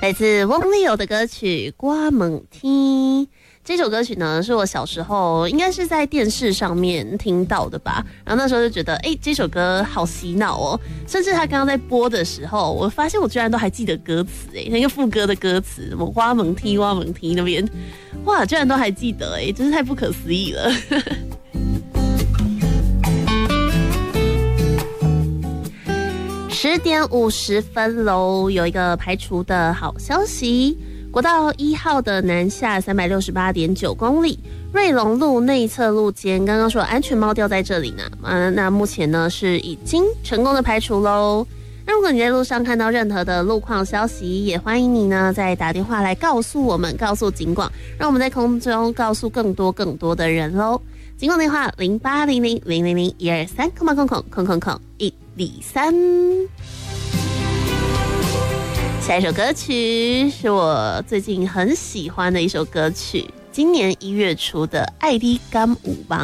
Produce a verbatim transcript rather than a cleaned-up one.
来自翁立友的歌曲《瓜猛听》。这首歌曲呢，是我小时候应该是在电视上面听到的吧，然后那时候就觉得，哎、欸，这首歌好洗脑哦。甚至他刚刚在播的时候，我发现我居然都还记得歌词，哎，那个副歌的歌词，什么瓜猛踢瓜猛踢那边，哇，居然都还记得，哎，真是太不可思议了。十点五十分喽，有一个排除的好消息。国道一号的南下三百六十八点九公里，瑞隆路内侧路间，刚刚说安全帽掉在这里呢，啊，那目前呢是已经成功的排除喽。那如果你在路上看到任何的路况消息，也欢迎你呢再打电话来告诉我们，告诉警广，让我们在空中告诉更多更多的人喽。警广电话零八零零零零零一二三空空空空空空一里三。下一首歌曲是我最近很喜欢的一首歌曲，今年一月初的《爱你敢有梦》。